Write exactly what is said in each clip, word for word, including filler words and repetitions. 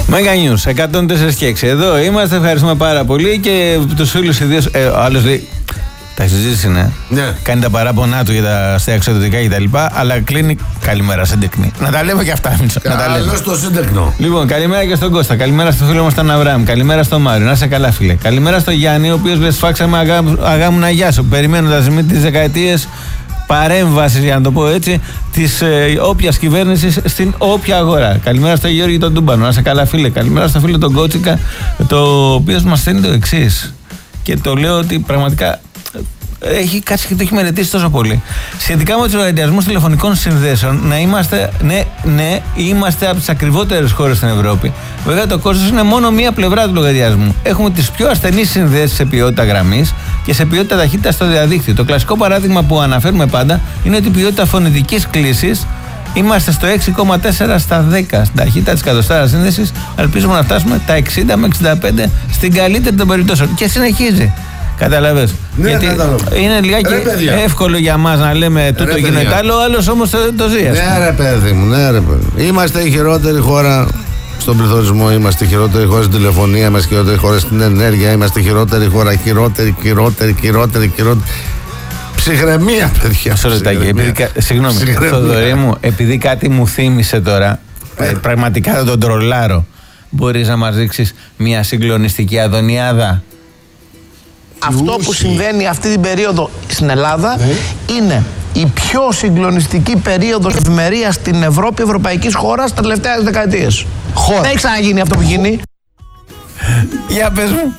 Μέγα News εκατόν τέσσερα και έξι. Εδώ είμαστε, ευχαριστούμε πάρα πολύ και τους φίλους ιδίως. Ε, ο άλλος λέει. Τα συζήτηση είναι. Ναι. Κάνει τα παράπονά του για τα αστεία εξωτερικά κτλ. Αλλά κλείνει. Καλημέρα, Σύντεκνη. Να τα λέμε και αυτά. Καλό στο Σύντεκνο. Λοιπόν, καλημέρα και στον Κώστα. Καλημέρα στο φίλο μας τον Αβραάμ. Καλημέρα στο Μάριο. Να είσαι καλά, φίλε. Καλημέρα στο Γιάννη, ο οποίος λες σφάξαμε αγά, αγά μου να γιάσω. Περιμένοντας με τις δεκαετίες παρέμβασης, για να το πω έτσι, της ε, όποιας κυβέρνησης στην όποια αγορά. Καλημέρα στο Γιώργη τον Τούμπανο. Να είσαι καλά, φίλε. Καλημέρα στο φίλο τον Κότσικα, το οποίο μας στέλνει το εξής. Και το λέω ότι πραγματικά. Έχει κάτσει και το έχει μελετήσει τόσο πολύ. Σχετικά με τους λογαριασμούς τηλεφωνικών συνδέσεων, να είμαστε, ναι, ναι, είμαστε από τις ακριβότερες χώρες στην Ευρώπη. Βέβαια, το κόστος είναι μόνο μία πλευρά του λογαριασμού. Έχουμε τις πιο ασθενείς συνδέσεις σε ποιότητα γραμμής και σε ποιότητα ταχύτητα στο διαδίκτυο. Το κλασικό παράδειγμα που αναφέρουμε πάντα είναι ότι η ποιότητα φωνητικής κλήσης είμαστε στο έξι κόμμα τέσσερα στα δέκα. Στην ταχύτητα της εκατοστάρας σύνδεσης, ελπίζουμε να φτάσουμε τα εξήντα με εξήντα πέντε στην καλύτερη των περιπτώσεων. Και συνεχίζει. Καταλαβες. Ναι, γιατί είναι λιγάκι εύκολο για μας να λέμε τούτο γίνεται άλλο, ο άλλος όμως το, το ζει. Ναι ρε παιδί μου, ναι ρε παιδί. Είμαστε η χειρότερη χώρα στον πληθωρισμό, είμαστε η χειρότερη χώρα στην τηλεφωνία, είμαστε η χειρότερη χώρα στην ενέργεια, είμαστε η χειρότερη χώρα, χειρότερη, χειρότερη, χειρότερη, χειρότερη. Ψυχραιμία, παιδιά. Συγγνώμη, Θοδωρή μου, επειδή κάτι μου θύμισε τώρα, πραγματικά θα τον τρολάρω. Μπορείς να μας δείξεις μια συγκλονιστική Αδωνιάδα? Αυτό που συμβαίνει αυτή την περίοδο στην Ελλάδα ναι. είναι η πιο συγκλονιστική περίοδος ευημερίας στην Ευρώπη, ευρωπαϊκής χώρας, τα τελευταία δεκαετίες. Χώρα. Δεν έχει ξαναγίνει αυτό που γίνει. Για πες μου.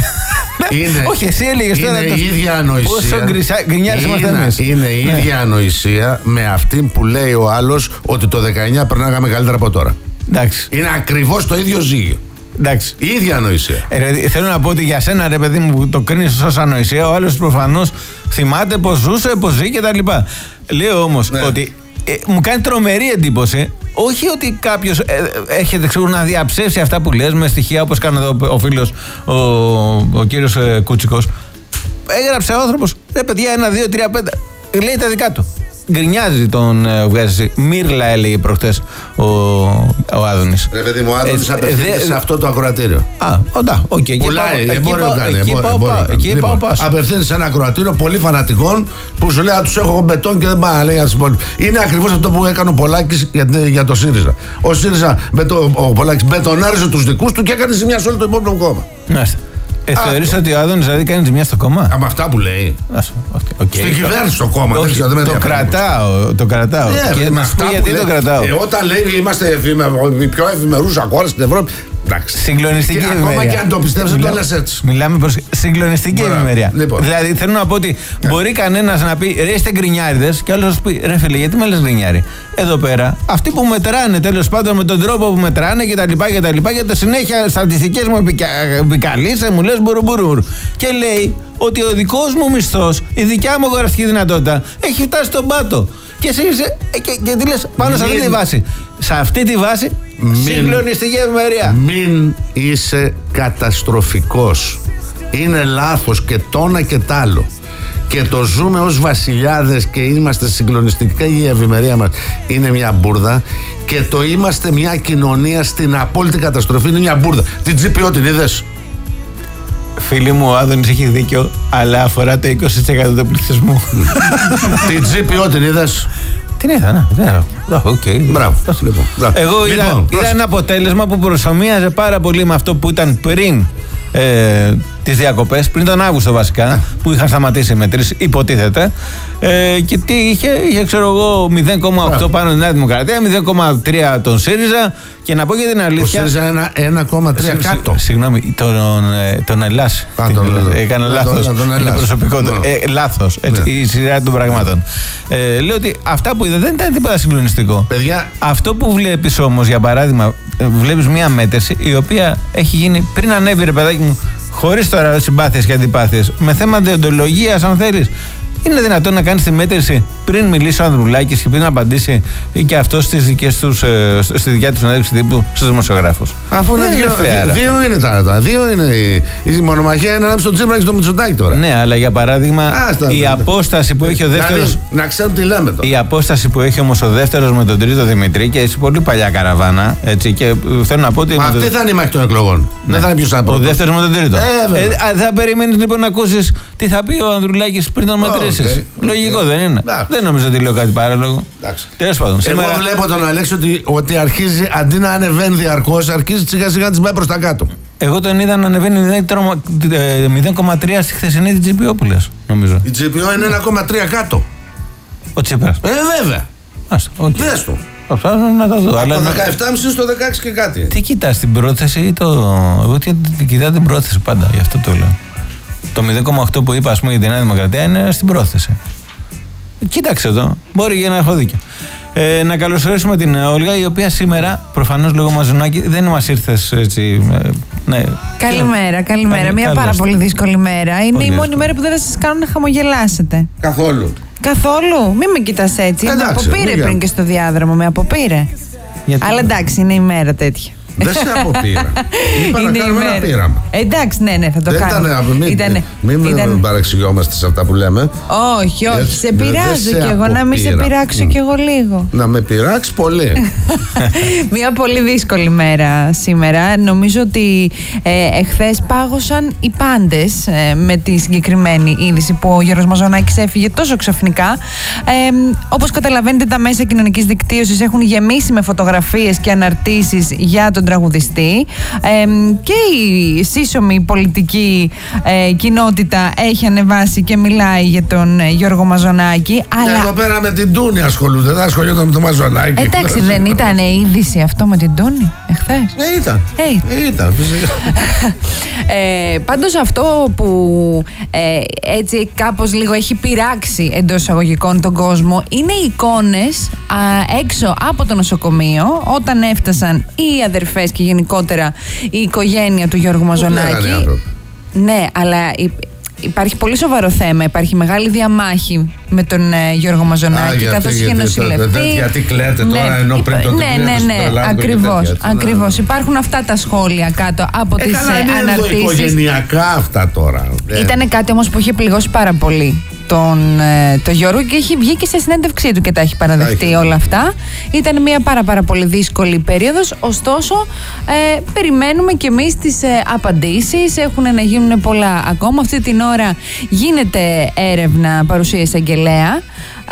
Είναι, όχι, εσύ έλεγες τώρα. Είναι η ίδια ανοησία. Πόσο γκρινιάρες είμαστε εμείς. Είναι η ναι. ίδια ανοησία με αυτή που λέει ο άλλος ότι το δεκαεννιά περνάγαμε καλύτερα από τώρα. Εντάξει. Είναι ακριβώς το ίδιο ζύγιο. Εντάξει. Η ίδια ανοησία. Ε, θέλω να πω ότι για σένα, ρε παιδί μου, που το κρίνεις ως ανοησία, ο άλλος προφανώς θυμάται πως ζούσε, πως ζει κτλ. Λέω όμως ναι. ότι ε, μου κάνει τρομερή εντύπωση, όχι ότι κάποιος ε, έχετε ξέρω να διαψεύσει αυτά που λες με στοιχεία όπως κάνει εδώ ο φίλος ο, ο κύριος ε, Κούτσικος. Έγραψε ο άνθρωπος, ρε παιδιά, ένα, δύο, τρία, πέντε. Λέει τα δικά του. Γκρινιάζει τον ε, βγάζει. Μύρλα έλεγε προχτές ο, ο Άδωνης. Ρε παιδί μου, ο Άδωνης ε, απευθύνεται σε αυτό το ακροατήριο. Α, οντά, οκ. Πουλάει, εμπόριο κάνει. Εκεί πάω πάσο. Απευθύνεται σε ένα ακροατήριο πολύ φανατικών που σου λέει α, τους έχω μπετόν και δεν πάει να λέει για τις υπόλοιπες. Είναι ακριβώς αυτό που έκανε ο Πολάκης για, για το ΣΥΡΙΖΑ. Ο ΣΥΡΙΖΑ, ο Πολάκης μπετονάριζε τους δικούς του και έκανε ζημιά σε όλο το υπόλοιπο κόμμα. Μάλιστα. Ε, θεωρείς ότι ο Άδωνης δηλαδή κάνει ζημιά στο κόμμα? Από αυτά που λέει. Okay, okay. Στην κυβέρνηση στο κόμμα. Όχι, δεν ξέρω, το, κρατάω, το κρατάω. Yeah, και με αυτό γιατί το κρατάω. Ε, όταν λέει είμαστε η πιο ευημερούσα χώρα στην Ευρώπη. Εντάξει. Συγκλονιστική ευημερία. Ακόμα και αν το πιστεύεις, το λες έτσι. Μιλάμε προς συγκλονιστική ευημερία. Λοιπόν. Δηλαδή θέλω να πω ότι yeah. μπορεί κανένας να πει ρε είστε γκρινιάριδες και άλλος να σου πει ρε φίλε, γιατί με λες γκρινιάρι? Εδώ πέρα, αυτοί που μετράνε τέλος πάντων με τον τρόπο που μετράνε και τα λοιπά και τα λοιπά, και τα συνέχεια στατιστικές μου επικαλείσαι, μου λες μπουρουμπουρου. Και λέει ότι ο δικός μου μισθός, η δικιά μου αγοραστική δυνατότητα έχει φτάσει στον πάτο. Και εσύ είσαι, και, και τι λες πάνω σε αυτή τη βάση. Σε αυτή τη βάση, μην, συγκλονιστική ευημερία. Μην είσαι καταστροφικός. Είναι λάθος και το ένα και τ' άλλο. Και το ζούμε ως βασιλιάδες και είμαστε συγκλονιστικά, η ευημερία μας είναι μια μπουρδα. Και το είμαστε μια κοινωνία στην απόλυτη καταστροφή είναι μια μπουρδα. Την τζι πι ο την είδες? Φίλοι μου, ο Άδωνης έχει δίκιο, αλλά αφορά το είκοσι τοις εκατό του πληθυσμού. Την τζι πι ο την είδες? Την είδα, ναι. Οκ. Μπράβο. Εγώ είδα, είδα ένα αποτέλεσμα που προσωμίαζε πάρα πολύ με αυτό που ήταν πριν ε, τις διακοπές, πριν τον Αύγουστο βασικά, που είχαν σταματήσει με τρεις, υποτίθεται. Ε, και τι είχε, είχε ξέρω εγώ μηδέν κόμμα οκτώ πάνω στην Νέα Δημοκρατία, μηδέν κόμμα τρία τον ΣΥΡΙΖΑ. Και να πω για την αλήθεια. Ο ΣΥΡΙΖΑ ένα κόμμα τρία κάτω. Συγγνώμη, τον, τον Ελλάς. Έκανα λάθος. Είναι προσωπικό του. Λάθος. Η σειρά των πραγμάτων. Ε, λέω ότι αυτά που είδα δεν ήταν τίποτα συγκλονιστικό. Παιδιά. Αυτό που βλέπεις όμως, για παράδειγμα, βλέπεις μια μέτρηση η οποία έχει γίνει πριν ανέβει, ρε παιδάκι μου, χωρίς τώρα συμπάθειες και αντιπάθειες, με θέμα δεοντολογίας, αν θέλεις. Είναι δυνατόν να κάνει τη μέτρηση πριν μιλήσει ο Ανδρουλάκης και πριν απαντήσει και αυτό στη δικιά του συνέντευξη τύπου στους δημοσιογράφους? Αφού είναι δύο, δύο, δύο είναι τα άλλα. Δύο είναι η, η μονομαχία, είναι ανάμεσα στο Τσίπρα και στο Μητσοτάκη τώρα. Ναι, αλλά για παράδειγμα Άστα, η ναι. απόσταση που έχει ο δεύτερος. Δηλαδή, να ξέρουν τι λέμε τώρα. Η απόσταση που έχει όμως ο δεύτερος με τον τρίτο Δημητρή και έχει πολύ παλιά καραβάνα. Έτσι, και θέλω να πω ότι. Μα αυτή το... θα είναι η μάχη των εκλογών. Ναι. Δεν θα είναι ποιος θα. Ο δεύτερος με τον τρίτο. Ε, ε, θα περιμένεις λοιπόν να ακούσεις τι θα πει ο Ανδρουλάκης πριν τον μετρήσεις. Okay. Λογικό okay. δεν είναι. Yeah. Δεν νομίζω ότι λέω κάτι παράλογο. Τέλος πάντων. Σήμερα... Εγώ βλέπω τον Αλέξη ότι, ότι αρχίζει αντί να ανεβαίνει διαρκώς, αρχίζει σιγά σιγά να τις πάει προς τα κάτω. Εγώ τον είδα να ανεβαίνει μηδέν κόμμα τρία στη χθεσινή της Τζιπιόπουλας, νομίζω. Η Τζιπιό είναι ένα κόμμα τρία κάτω. Ο Τσίπρας. Ε, βέβαια. Άστο, okay. Δες το. Να τα δω. Από το δεκαεπτά κόμμα πέντε στο δεκαέξι και κάτι. Τι κοιτάς, την πρόθεση ή το. Εγώ τι κοιτάω την πρόθεση πάντα, γι' αυτό το λέω. Το μηδέν κόμμα οκτώ που είπα, ας πούμε, για τη Νέα Δημοκρατία είναι στην πρόθεση. Κοίταξε εδώ, μπορεί για να έχω δίκιο. Ε, να καλωσορίσουμε την Όλγα, η οποία σήμερα, προφανώς λόγω Μαζονάκη, δεν μας ήρθες έτσι. Ε, ναι. Καλημέρα, καλημέρα. Καλή, Μια πάρα πολύ δύσκολη μέρα. Είναι πολύ η μόνη μέρα που δεν θα σας κάνω να χαμογελάσετε. Καθόλου. Καθόλου. Μην με κοιτάς έτσι. Εντάξει, με αποπήρε πριν και στο διάδρομο, με αποπήρε. Γιατί... Αλλά εντάξει, είναι η μέρα τέτοια. Δεν σε αποπείρα. Είπα να κάνουμε ένα πείραμα. Εντάξει, ναι, ναι, θα το κάνω. Μην ήταν... παραξηγιόμαστε σε αυτά που λέμε. Όχι, όχι, έτσι, σε πειράζω κι εγώ, να μην σε πειράξω κι εγώ λίγο. Να με πειράξει πολύ. Μια πολύ δύσκολη μέρα σήμερα. Νομίζω ότι ε, εχθές πάγωσαν οι πάντες ε, με τη συγκεκριμένη είδηση που ο Γιώργος Μαζονάκης έφυγε τόσο ξαφνικά. Ε, όπως καταλαβαίνετε, τα μέσα κοινωνικής δικτύωσης έχουν γεμίσει με φωτογραφίες και αναρτήσεις για τον τραγουδιστή, ε, και η σύσσωμη πολιτική ε, κοινότητα έχει ανεβάσει και μιλάει για τον ε, Γιώργο Μαζονάκη. Αλλά... Εδώ πέρα με την Τούνη ασχολούνται, δεν ασχολούνται με τον Μαζονάκη. Εντάξει, δεν ήταν είδηση αυτό με την Τούνη εχθές? Ε, ήταν. Ε, ε, ήταν. ε, πάντως αυτό που ε, έτσι κάπως λίγο έχει πειράξει εντός εισαγωγικών τον κόσμο είναι οι εικόνες α, έξω από το νοσοκομείο όταν έφτασαν οι αδερφές και γενικότερα η οικογένεια του Γιώργου Μαζονάκη. Ναι, αλλά υπάρχει πολύ σοβαρό θέμα. Υπάρχει μεγάλη διαμάχη με τον ε, Γιώργο Μαζονάκη, καθώς είχε νοσηλευτεί. Γιατί κλαίτε τώρα, ναι, ενώ πριν το ναι, ναι, ναι, ναι, ακριβώς. Ακριβώς. Υπάρχουν αυτά τα σχόλια κάτω από ε, τις ε, αναρτήσεις. Είναι οικογενειακά αυτά τώρα. Ήταν κάτι όμως που είχε πληγώσει πάρα πολύ τον ε, το Γιώργο και έχει βγει και σε συνέντευξή του και τα έχει παραδεχτεί Άχι. όλα αυτά. Ήταν μια πάρα πάρα πολύ δύσκολη περίοδος, ωστόσο ε, περιμένουμε και εμείς τις ε, απαντήσεις. Έχουν να γίνουν πολλά ακόμα. Αυτή την ώρα γίνεται έρευνα παρουσία εισαγγελέα.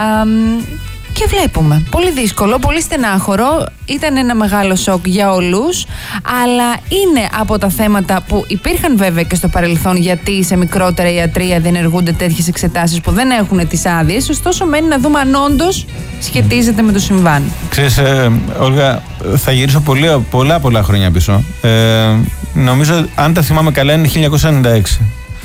Και βλέπουμε. Πολύ δύσκολο, πολύ στενάχωρο. Ήταν ένα μεγάλο σοκ για όλους. Αλλά είναι από τα θέματα που υπήρχαν βέβαια και στο παρελθόν, γιατί σε μικρότερα ιατρεία δεν ενεργούνται τέτοιες εξετάσεις που δεν έχουν τις άδειες. Ωστόσο, μένει να δούμε αν όντως σχετίζεται με το συμβάν. Ξέρεις, ε, Όλγα, θα γυρίσω πολύ, πολλά πολλά χρόνια πίσω. Ε, νομίζω, αν τα θυμάμαι καλά, είναι χίλια εννιακόσια ενενήντα έξι.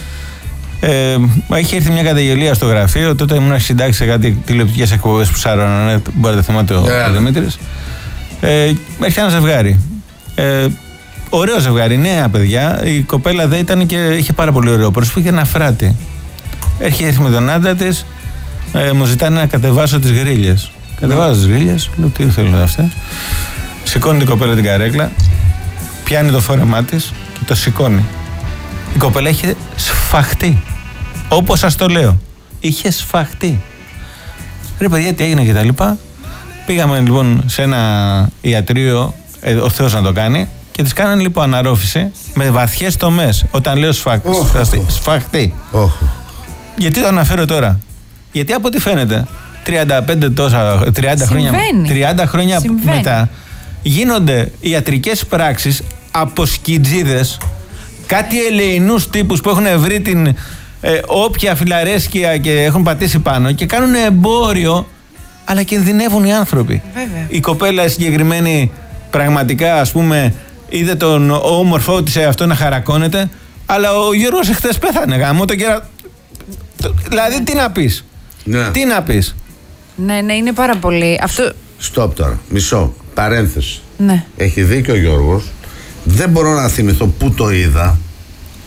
Ε, είχε έρθει μια καταγγελία στο γραφείο. Τότε ήμουν συντάξει σε κάτι τηλεοπτικές εκπομπές που σάρωναν. Μπορείτε να θυμάται ο yeah. Δημήτρης. Ε, έρχεται ένα ζευγάρι. Ε, ωραίο ζευγάρι, νέα παιδιά. Η κοπέλα δεν ήταν και είχε πάρα πολύ ωραίο πρόσωπο. Είχε ένα φράτη. Έρχεται έρθει με τον άντρα της. Ε, μου ζητάνε να κατεβάσω τις γρίλες. Mm. Κατεβάζω τις γρίλες. Λέω τι θέλουν αυτές. Σηκώνει την κοπέλα την καρέκλα. Πιάνει το φόρεμά της και το σηκώνει. Η κοπέλα είχε σφαχτεί. Όπως σας το λέω. Είχε σφαχτεί. Ρε παιδιά, τι έγινε και τα λοιπά. Πήγαμε λοιπόν σε ένα ιατρείο, ε, ο Θεός να το κάνει, και της κάνανε λοιπόν αναρρόφηση με βαθιές τομές. Όταν λέω σφαχτεί. Oh, σφαχτεί. Oh. Γιατί το αναφέρω τώρα? Γιατί από ό,τι φαίνεται τριάντα πέντε τόσα, τριάντα χρόνια, τριάντα χρόνια μετά γίνονται ιατρικές πράξεις από σκιτζίδες, κάτι ελεηνούς τύπους που έχουν βρει την ε, όποια φιλαρέσκεια και έχουν πατήσει πάνω και κάνουν εμπόριο, αλλά κινδυνεύουν οι άνθρωποι. Βέβαια. Η κοπέλα συγκεκριμένη πραγματικά, ας πούμε, είδε τον όμορφό της αυτό να χαρακώνεται, αλλά ο Γιώργος εχθές πέθανε γάμο το κέρα... Δηλαδή τι να πεις? Ναι. Τι να πεις? Ναι, ναι, είναι πάρα πολύ αυτό... Στοπ τώρα, μισό, παρένθεση. Ναι. Έχει δίκιο ο Γιώργος. Δεν μπορώ να θυμηθώ πού το είδα.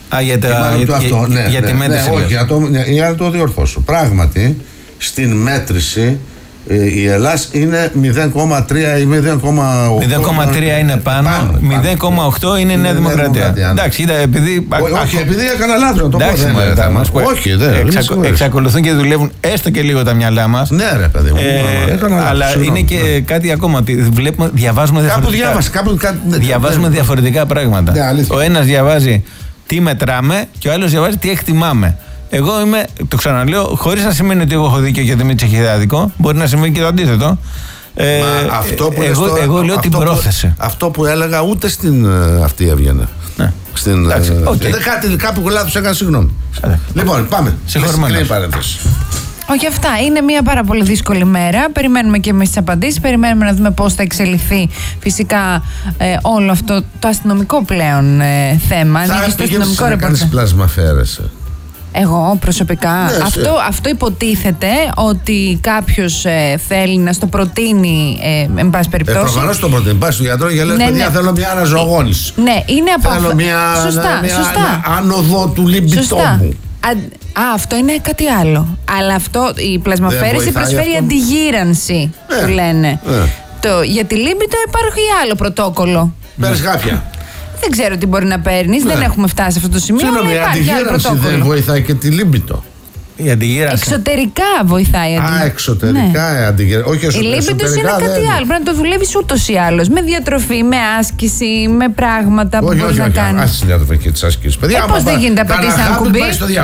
Α, για, τα, για, για, αυτό, για, ναι, για ναι, τη μέτρηση. Ναι, όχι, για, το, για να το διορθώσω. Πράγματι, στην μέτρηση η Ελλάς είναι μηδέν κόμμα τρία ή μηδέν κόμμα οκτώ. μηδέν κόμμα τρία είναι πάνω, πάνω μηδέν κόμμα οκτώ είναι η Νέα Δημοκρατία. Εντάξει, είδα, επειδή. Ό, όχι, επειδή έκανα λάθος να το εντάξει, πω. Δεν θα μας πω. Όχι, δεν. Εξακολου, εξακολουθούν και δουλεύουν έστω και λίγο τα μυαλά μας. Ναι, ρε παιδί μου. Ε, έκανα αλλά λάθος, είναι και ναι. κάτι ακόμα. Ότι βλέπουμε, διαβάζουμε διαφορετικά. Κάπου διάβασα, κάπου, κάπου, ναι, διαβάζουμε ναι, διαφορετικά πράγματα. Ναι, ο ένας διαβάζει τι μετράμε και ο άλλος διαβάζει τι εκτιμάμε. Εγώ είμαι, το ξαναλέω, χωρίς να σημαίνει ότι εγώ έχω δίκιο και ο Δημήτρης έχει άδικο. Μπορεί να σημαίνει και το αντίθετο. Ε, αυτό που εγώ, στο, εγώ λέω αυτό την που, πρόθεση. Αυτό που έλεγα ούτε στην αυτή έβγαινε. Ναι. Στην, εντάξει, ε, okay. Δεν κάτι κάπου λάθος έκανα, συγγνώμη. Ε, λοιπόν, πάμε. Συγχωρημένος. Όχι αυτά. Είναι μια πάρα πολύ δύσκολη μέρα. Περιμένουμε και εμείς τις απαντήσεις. Περιμένουμε να δούμε πώς θα εξελιχθεί φυσικά ε, όλο αυτό το αστυνομικό πλέον ε, θέμα. Θα αστυνομικό να κάνεις πλάσμα φέρεσαι. Εγώ προσωπικά. Ναι, αυτό, αυτό υποτίθεται ότι κάποιος ε, θέλει να στο προτείνει, ε, εν πάση περιπτώσει. Ε, προφανώς το προτείνει. Πας στον γιατρό και λες: ναι, παιδιά, ναι. θέλω μια αναζωογόνηση. Ναι, είναι από Θέλω μια, σωστά, μια, σωστά. μια άνοδο του λιμπιτόμου. Α, α, αυτό είναι κάτι άλλο. Αλλά αυτό, η πλασμαφαίρεση προσφέρει αυτό. Αντιγύρανση, ναι, που λένε. Ναι. Το, για τη λίμπητο υπάρχει άλλο πρωτόκολλο. Παίρνεις κάποια. Δεν ξέρω τι μπορεί να παίρνεις, ναι. δεν έχουμε φτάσει σε αυτό το σημείο. Συγγνώμη, η αντιγύρανση δεν βοηθάει και τη λίμπητο. Η αντιγύρανση. Εξωτερικά βοηθάει η αντιγύρανση. Α, εξωτερικά ναι. η αντιγύρανση. Όχι εσωτερικά. Η λίμπητος είναι κάτι δεν... άλλο. Πρέπει να το δουλεύεις ούτως ή άλλως. Με διατροφή, με άσκηση, με πράγματα όχι, που μπορείς να κάνεις. Όχι, όχι, διατροφή και τις άσκησεις. Ε, πώς δεν γίνεται να πατήσεις ένα κουμπί.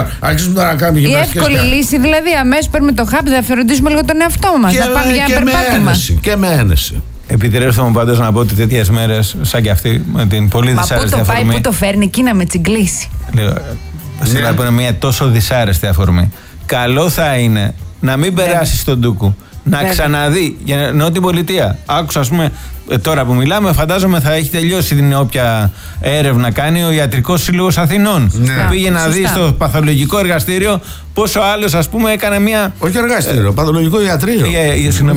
Η εύκολη λύση δηλαδή, αμέσως παίρνουμε το χάπι, θα φροντίσουμε λίγο τον εαυτό μας. Να πάμε για ένα περπάτημα. Και με ένεση. Επιτρέψτε μου πάντως να πω ότι τέτοιες μέρες, σαν και αυτή, με την πολύ δυσάρεστη αφορμή. Μα πού το πάει, πού το φέρνει εκεί να με τσιγκλίσει. Σήμερα που είναι μια τόσο δυσάρεστη αφορμή. Καλό θα είναι να μην περάσει στον ντούκου. Να Βέβαια. ξαναδεί για Νότια Πολιτεία. Άκουσα, ας πούμε, τώρα που μιλάμε, φαντάζομαι θα έχει τελειώσει την όποια έρευνα κάνει ο Ιατρικός Σύλλογος Αθηνών. Ναι. Πήγε να δει στο παθολογικό εργαστήριο πόσο άλλος, ας πούμε, έκανε μια. Όχι εργαστήριο, ε, παθολογικό ιατρείο. Ε, ε, Συγγνώμη,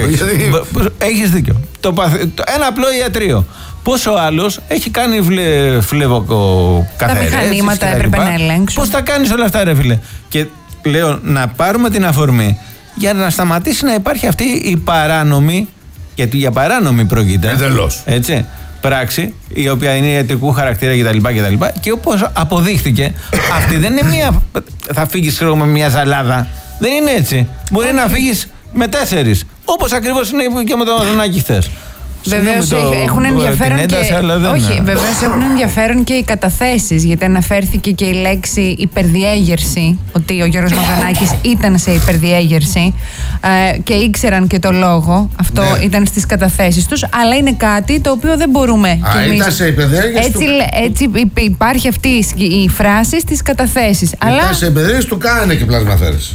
έχεις δίκιο. Το, το, ένα απλό ιατρείο. Πόσο άλλος έχει κάνει φλε, φλεβοκαθαρές. Τα μηχανήματα έπρεπε να ελέγξουν. Πώς τα κάνεις όλα αυτά, ρε φίλε. Και λέω να πάρουμε την αφορμή για να σταματήσει να υπάρχει αυτή η παράνομη, γιατί για παράνομη πρόκειται. Εντελώς. Έτσι. Πράξη, η οποία είναι ιατρικού χαρακτήρα κτλ. κτλ. Και όπως αποδείχθηκε, αυτή δεν είναι μία. Θα φύγεις με μία ζαλάδα. Δεν είναι έτσι. Μπορεί να φύγεις με τέσσερις. Όπως ακριβώς είναι και με τον Αδωνάκη χθες. Βεβαίως έχουν ενδιαφέρον και... ένταση, όχι, βεβαίως έχουν ενδιαφέρον και οι καταθέσεις, γιατί αναφέρθηκε και η λέξη υπερδιέγερση, ότι ο Γιώργος Μαυρανάκης ήταν σε υπερδιέγερση ε, και ήξεραν και το λόγο, αυτό ναι. ήταν στις καταθέσεις τους, αλλά είναι κάτι το οποίο δεν μπορούμε Α, κι εμείς. Ήταν σε υπερδιέγερση έτσι, του... έτσι υπάρχει αυτή η φράση στις καταθέσεις. Ήταν αλλά... σε υπερδιέγερση του κάνανε και πλασμαθαίρεση.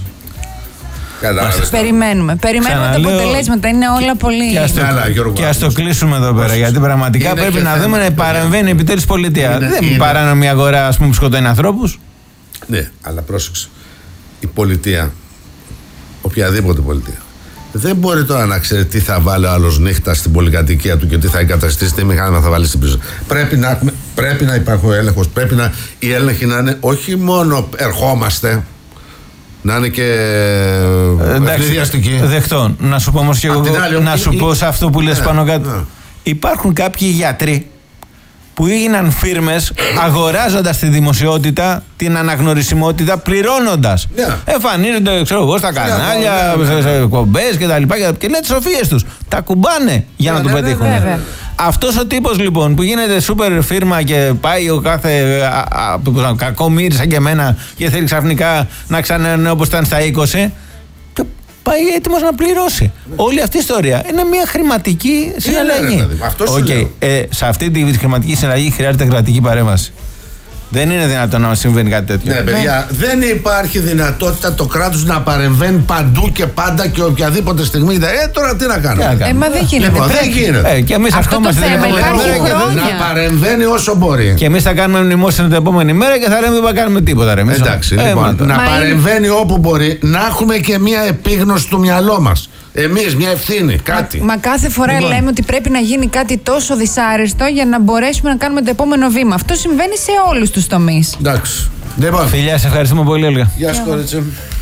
Περιμένουμε. Περιμένουμε τα αποτελέσματα. Είναι όλα πολύ. Και ας το, και ας το κλείσουμε εδώ πέρα. Γιατί πραγματικά είναι πρέπει να δούμε να παρεμβαίνει επιτέλους πολιτεία. Είναι, δεν είναι παράνομη αγορά, ας πούμε, που σκοτώνει ανθρώπους. Ναι, αλλά πρόσεξε. Η πολιτεία, οποιαδήποτε πολιτεία, δεν μπορεί τώρα να ξέρει τι θα βάλει ο άλλος νύχτα στην πολυκατοικία του και τι θα εγκαταστήσει, τι μηχάνημα θα βάλει στην πίσω. Πρέπει να, πρέπει να υπάρχει ο έλεγχος. Πρέπει να, οι έλεγχοι να είναι όχι μόνο ερχόμαστε. Να είναι και ευνηδιαστική. Δεχτώ. Να σου πω όμως και εγώ, άλλη, να σου η, πω σε αυτό που λες ναι, πάνω κάτω. Ναι. Υπάρχουν κάποιοι γιατροί που έγιναν φίρμες αγοράζοντας τη δημοσιότητα, την αναγνωρισιμότητα, πληρώνοντας. Yeah. Εμφανίζονται, ξέρω εγώ, στα κανάλια, yeah, σε εκπομπές κτλ. Και λένε τις σοφίες τους. Τα κουμπάνε για yeah, να το πετύχουν. Yeah, yeah. Αυτός ο τύπος λοιπόν που γίνεται σούπερ φίρμα και πάει ο κάθε κακό μύρι σαν και εμένα και θέλει ξαφνικά να ξανανεώσει όπως ήταν στα είκοσι. Πάει έτοιμος να πληρώσει. Όλη αυτή η ιστορία είναι μια χρηματική συναλλαγή. Okay. Ε, σε αυτή τη χρηματική συναλλαγή χρειάζεται κρατική παρέμβαση. Δεν είναι δυνατόν να συμβαίνει κάτι τέτοιο. Ναι, παιδιά, δεν υπάρχει δυνατότητα το κράτος να παρεμβαίνει παντού και πάντα και οποιαδήποτε στιγμή. Ε, τώρα τι να κάνουμε. Ε, μα δεν γίνεται. Λοιπόν, δεν γίνεται. Ε, και εμείς αρχόμαστε την επόμενη μέρα. Να παρεμβαίνει όσο μπορεί. Και εμείς θα κάνουμε μνημόσυνο την επόμενη μέρα και θα λέμε δεν θα κάνουμε τίποτα. Ρε, εντάξει, ε, λοιπόν, να παρεμβαίνει όπου μπορεί. Να έχουμε και μια επίγνωση του μυαλό μας. Εμείς μια ευθύνη, κάτι. Μα, μα κάθε φορά Λοιπόν. λέμε ότι πρέπει να γίνει κάτι τόσο δυσάρεστο για να μπορέσουμε να κάνουμε το επόμενο βήμα. Αυτό συμβαίνει σε όλους τους τομείς. Εντάξει. Λοιπόν, Φιλιά, σε ευχαριστούμε πολύ, Όλγα. γεια σου κορίτσι.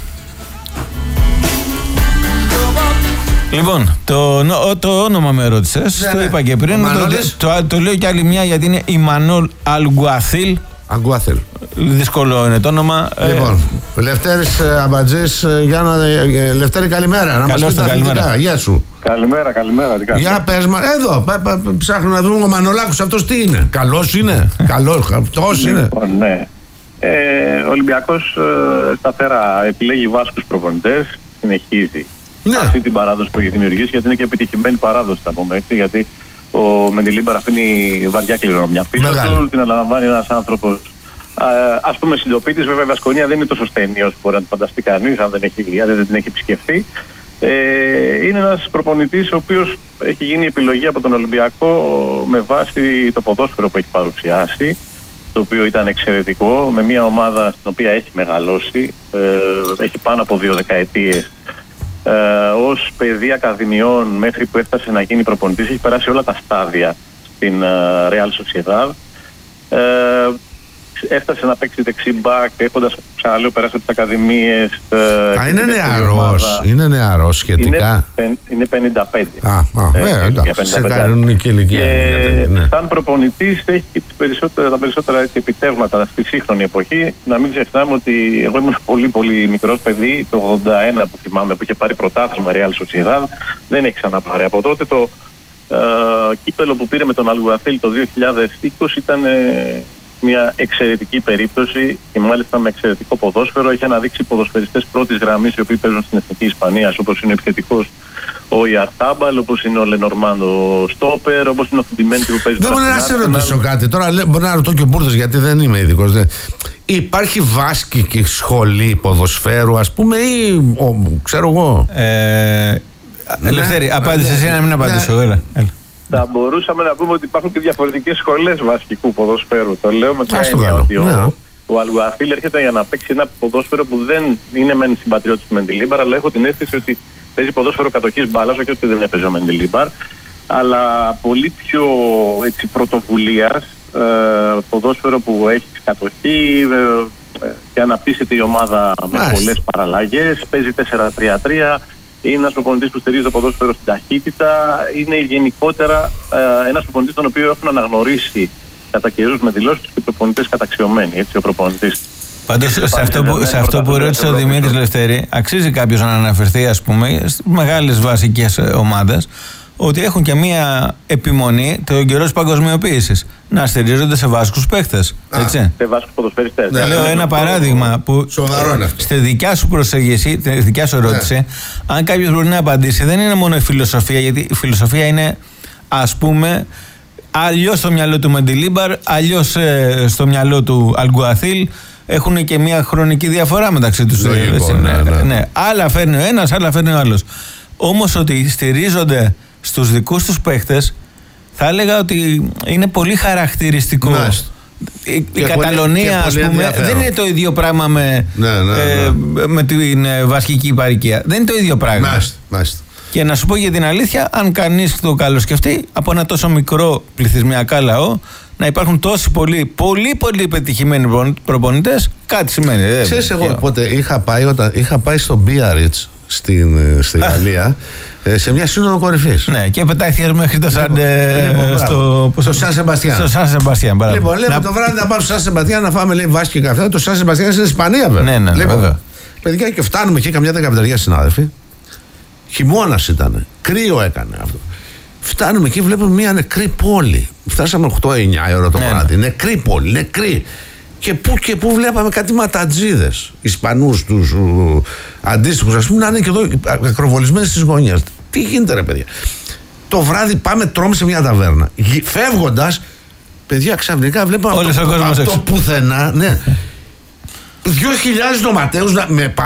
Λοιπόν, το, νο- το όνομα με ρώτησες, Ναι, το ναι. είπα και πριν. Ο το, Μανώλης. το, το, το λέω κι άλλη μια γιατί είναι η Μανώλ Αλγκουαθίλ. Αγκουάθελ. Δύσκολο είναι το όνομα. Ε, Λοιπόν, Λευτέρης ε, Αμπατζής, ε, για να. ε, Λευτέρη, καλημέρα. Να μας Καλώς πεις τα το, καλημέρα. αθλητικά. Γεια σου. Καλημέρα, καλημέρα. Τι κάνετε? Για πες μα, εδώ, πα- πα- ψάχνουμε να δούμε ο Μανολάκος αυτός τι είναι. Καλός είναι. Καλός, αυτός είναι. Λοιπόν, ναι. Ε, ο Ολυμπιακός ε, σταθερά επιλέγει Βάσκους προπονητές, συνεχίζει Ναι. αυτή την παράδοση που έχει δημιουργήσει, γιατί είναι και επιτυχημένη παράδοση, θα πούμε έτσι, γιατί ο Μεντιλίμπαρ αφήνει βαριά κληρονομιά πίσω Μεγάλη. του, την αναλαμβάνει ένας άνθρωπος ε, ας πούμε συντοπίτης. Βέβαια η Βασκονία δεν είναι τόσο στενή όσο μπορεί να την φανταστεί κανείς, αν δεν, έχει, αν δεν την έχει επισκεφθεί. Ε, είναι ένας προπονητής ο οποίος έχει γίνει επιλογή από τον Ολυμπιακό με βάση το ποδόσφαιρο που έχει παρουσιάσει, το οποίο ήταν εξαιρετικό, με μια ομάδα στην οποία έχει μεγαλώσει, ε, έχει πάνω από δύο δεκαετίες. Ε, ως παιδί ακαδημιών μέχρι που έφτασε να γίνει προπονητής, έχει περάσει όλα τα στάδια στην ε, Real Sociedad. Ε, έφτασε να παίξει δεξί μπακ, έχοντας, ξαναλέω, περάσει από τις ακαδημίες. Ε, Α, και είναι την δεύτερη νεαρός. ομάδα. Είναι νεαρός σχετικά. Είναι, πεν- είναι πενήντα πέντε. Α, α, Ε, ε, εντάξει, για σε πενήντα πέντε. κανονική ηλικία. Και Ναι. σαν προπονητής έχει και τις περισσότερα, τα περισσότερα έτσι, επιτεύγματα στη σύγχρονη εποχή. Να μην ξεχνάμε ότι εγώ ήμουν πολύ πολύ μικρός παιδί, το ογδόντα ένα που θυμάμαι, που είχε πάρει πρωτάθλημα Real Sociedad. Δεν έχει ξαναπάρει. Από τότε το ε, κύπελο που πήρε με τον Αλγουαθίλ το δύο χιλιάδες είκοσι ήταν ε, μια εξαιρετική περίπτωση και μάλιστα με εξαιρετικό ποδόσφαιρο. Έχει αναδείξει ποδοσφαιριστές πρώτης γραμμής οι οποίοι παίζουν στην Εθνική Ισπανία, όπως είναι ο επιθετικός ο Ιαρτάμπαλ, όπως είναι ο Λενορμάντο Στόπερ, όπως είναι ο Φουντιμέντη που παίζει. Δεν τώρα μπορεί να στην σε Arsenal. ρωτήσω κάτι. Τώρα λέ- μπορεί να ρωτώ και Μπούρδες γιατί δεν είμαι ειδικός. Δεν- Υπάρχει βάσκικη σχολή ποδοσφαίρου, ας πούμε, ή ο, ξέρω εγώ. Ε, Ελευθέρη, απάντησε ναι, εσύ να μην ναι. απαντήσω. Έλα, έλα. Θα μπορούσαμε να πούμε ότι υπάρχουν και διαφορετικές σχολές βασικού ποδοσφαίρου. Το λέω με Ας το την έννοια κάνω, ότι ο, ναι. ο Αλγουαθίλ έρχεται για να παίξει ένα ποδόσφαιρο που δεν είναι μεν συμπατριώτης του Μεντιλίμπαρ, αλλά έχω την αίσθηση ότι παίζει ποδόσφαιρο κατοχής μπάλας, όχι ότι δεν έπαιζε ο Μεντιλίμπαρ, αλλά πολύ πιο έτσι, πρωτοβουλίας, ε, ποδόσφαιρο που έχει κατοχή ε, ε, και αναπτύσσεται η ομάδα με Μάλιστα. πολλές παραλλαγές, παίζει τέσσερα τρία τρία. Είναι ένας προπονητής που στηρίζει το ποδόσφαιρο στην ταχύτητα. Είναι γενικότερα ε, ένας προπονητής τον οποίο έχουν αναγνωρίσει κατά καιρούς με δηλώσεις και προπονητές καταξιωμένοι. Έτσι, ο προπονητής. Πάντως σε αυτό που, σε αυτό που ρώτησε ο Δημήτρης Λευτέρη, αξίζει κάποιος να αναφερθεί, ας πούμε, στις μεγάλες βασικές ομάδες, ότι έχουν και μία επιμονή τον καιρό της παγκοσμιοποίησης να στηρίζονται σε βάσκους παίχτες. Έτσι. Σε βάσκους ποδοσφαιριστές. Ναι, Λέω ένα παράδειγμα που Σοβαρό είναι αυτό. στη δικιά σου προσέγγιση, στη δικιά σου ερώτηση, αν κάποιος μπορεί να απαντήσει, δεν είναι μόνο η φιλοσοφία, γιατί η φιλοσοφία είναι, ας πούμε, αλλιώς στο μυαλό του Μεντιλίμπαρ, αλλιώς ε, στο μυαλό του Αλγκουαθίλ. Έχουν και μια χρονική διαφορά μεταξύ τους. Λογικό, έτσι, ναι, ναι. ναι. Άλλα φέρνει ο ένας, άλλα φέρνει ο άλλος. Όμως ότι στηρίζονται στους δικούς τους παίχτες, θα έλεγα ότι είναι πολύ χαρακτηριστικό. Μάλιστα. Η, η Και Καταλωνία, πολύ- ας και πολύ πούμε, ενδιαφέρον. δεν είναι το ίδιο πράγμα με, Ναι, ναι, ε, με την ε, βασική παροικία. Δεν είναι το ίδιο πράγμα. Μάλιστα, μάλιστα. Και να σου πω για την αλήθεια, αν κανείς το καλοσκεφτεί, από ένα τόσο μικρό πληθυσμιακά λαό, να υπάρχουν τόσοι πολλοί, πολύ πολύ πετυχημένοι προπονητές, κάτι σημαίνει. ε, Ξέρεις, εγώ ε, πότε είχα πάει, όταν, είχα πάει στο Biarritz στην, ε, στη Γαλλία ε, σε μια σύνοδο κορυφής. Ναι, και πετάχθηκες μέχρι το Σαν λοιπόν, στο, στο Σαν Σεμπαστιάν. Στο Σαν Σεμπαστιάν, μπράβο. Λοιπόν, λέμε Να- το βράδυ να πάμε στο Σαν Σεμπαστιάν να φάμε λέει βάσκη και καφέ. Το Σαν Σεμπαστιάν είναι στην Ισπανία, βέβαια. Ναι, ναι, ναι, λοιπόν, βέβαια. παιδιά, και φτάνουμε εκεί καμιά δεκαπενταριά συνάδελφοι. Χειμώνας ήταν. Κρύο έκανε αυτό. Φτάνουμε εκεί, βλέπουμε μια νεκρή πόλη. Φτάσαμε οκτώ εννιά η ώρα το Ναι, βράδυ. Νεκρή πόλη, νεκρή. Και πού και πού βλέπαμε κάτι ματατζίδες, Ισπανούς τους αντίστοιχους, ας πούμε, να είναι και εδώ ακροβολισμένοι στις γωνιές. Τι γίνεται, ρε παιδιά. Το βράδυ πάμε, τρώμε σε μια ταβέρνα. Φεύγοντας, παιδιά, ξαφνικά βλέπαμε Όλος από, ο κόσμος από έξω. το πουθενά, ναι. Δύο χιλιάδες νοματέους να- με